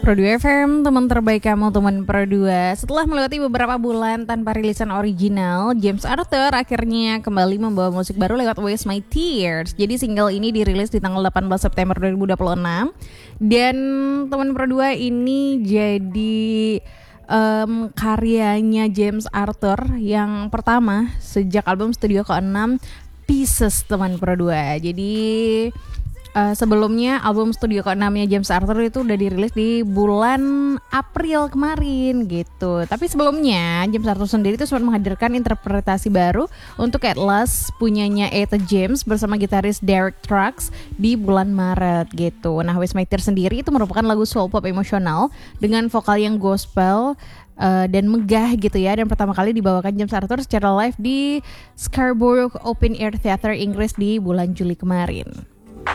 Pro 2 FM, teman terbaik kamu, teman Pro 2. Setelah melewati beberapa bulan tanpa rilisan original, James Arthur akhirnya kembali membawa musik baru lewat Waste My Tears. Jadi single ini dirilis di tanggal 18 September 2026. Dan teman Pro 2 ini jadi karyanya James Arthur yang pertama sejak album studio ke-6 Pieces, teman Pro 2. Jadi sebelumnya album studio ke-6-nya James Arthur itu udah dirilis di bulan April kemarin gitu. Tapi sebelumnya James Arthur sendiri itu sempat menghadirkan interpretasi baru untuk Atlas punyanya Etta James bersama gitaris Derek Trucks di bulan Maret gitu. Nah, Waste My Tears sendiri itu merupakan lagu soul pop emosional dengan vokal yang gospel dan megah gitu ya, dan pertama kali dibawakan James Arthur secara live di Scarborough Open Air Theatre Inggris di bulan Juli kemarin.